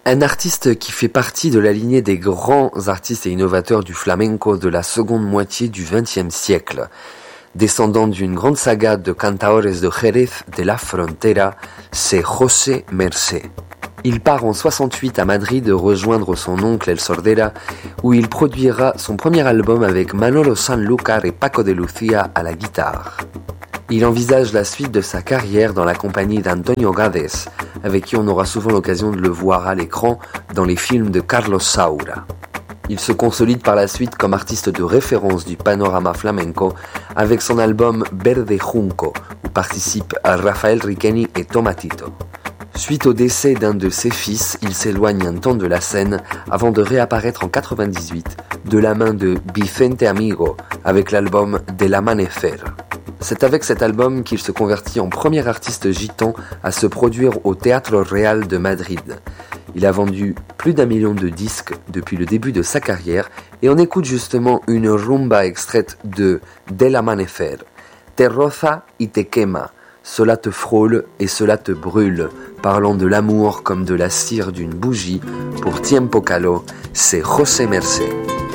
Un artiste qui fait partie de la lignée des grands artistes et innovateurs du flamenco de la seconde moitié du XXe siècle. Descendant d'une grande saga de cantaores de Jerez de la Frontera, c'est José Mercé. Il part en 68 à Madrid rejoindre son oncle El Sordera, où il produira son premier album avec Manolo Sanlúcar et Paco de Lucía à la guitare. Il envisage la suite de sa carrière dans la compagnie d'Antonio Gades, avec qui on aura souvent l'occasion de le voir à l'écran dans les films de Carlos Saura. Il se consolide par la suite comme artiste de référence du panorama flamenco avec son album Verde Junco, où participent Rafael Riqueni et Tomatito. Suite au décès d'un de ses fils, il s'éloigne un temps de la scène avant de réapparaître en 98 de la main de Vicente Amigo avec l'album Del Amanecer. C'est avec cet album qu'il se convertit en premier artiste gitan à se produire au Teatro Real de Madrid. Il a vendu plus d'1 million de disques depuis le début de sa carrière et on écoute justement une rumba extraite de Del Amanecer. Te roza y te quema, cela te frôle et cela te brûle, parlant de l'amour comme de la cire d'une bougie. Pour Tiempo Caló, c'est José Mercé.